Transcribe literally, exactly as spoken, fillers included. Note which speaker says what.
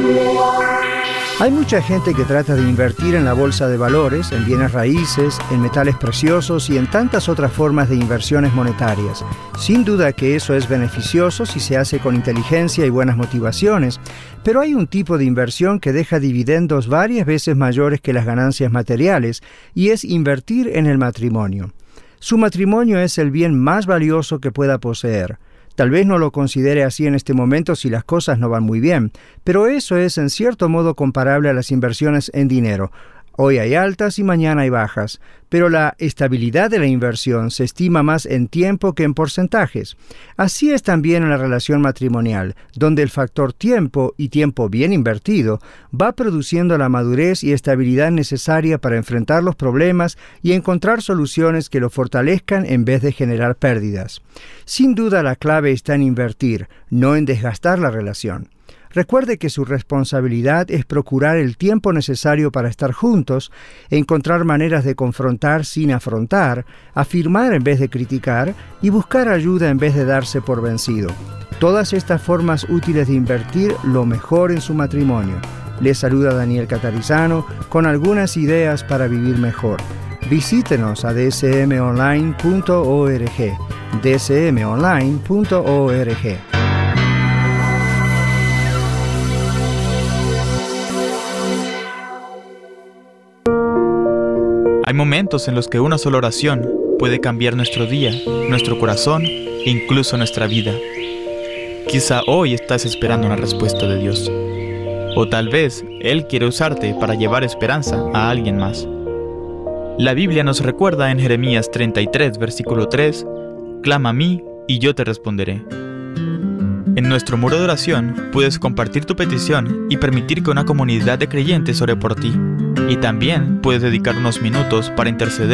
Speaker 1: Hay mucha gente que trata de invertir en la bolsa de valores, en bienes raíces, en metales preciosos y en tantas otras formas de inversiones monetarias. Sin duda que eso es beneficioso si se hace con inteligencia y buenas motivaciones, pero hay un tipo de inversión que deja dividendos varias veces mayores que las ganancias materiales, y es invertir en el matrimonio. Su matrimonio es el bien más valioso que pueda poseer. Tal vez no lo considere así en este momento si las cosas no van muy bien, pero eso es en cierto modo comparable a las inversiones en dinero. Hoy hay altas y mañana hay bajas, pero la estabilidad de la inversión se estima más en tiempo que en porcentajes. Así es también en la relación matrimonial, donde el factor tiempo y tiempo bien invertido va produciendo la madurez y estabilidad necesaria para enfrentar los problemas y encontrar soluciones que lo fortalezcan en vez de generar pérdidas. Sin duda la clave está en invertir, no en desgastar la relación. Recuerde que su responsabilidad es procurar el tiempo necesario para estar juntos, encontrar maneras de confrontar sin afrontar, afirmar en vez de criticar y buscar ayuda en vez de darse por vencido. Todas estas formas útiles de invertir lo mejor en su matrimonio. Les saluda Daniel Catarizano con algunas ideas para vivir mejor. Visítenos a d s m online punto org, d s m online punto org.
Speaker 2: Hay momentos en los que una sola oración puede cambiar nuestro día, nuestro corazón e incluso nuestra vida. Quizá hoy estás esperando una respuesta de Dios. O tal vez Él quiere usarte para llevar esperanza a alguien más. La Biblia nos recuerda en Jeremías treinta y tres, versículo tres, «Clama a mí y yo te responderé». En nuestro muro de oración puedes compartir tu petición y permitir que una comunidad de creyentes ore por ti. Y también puedes dedicar unos minutos para interceder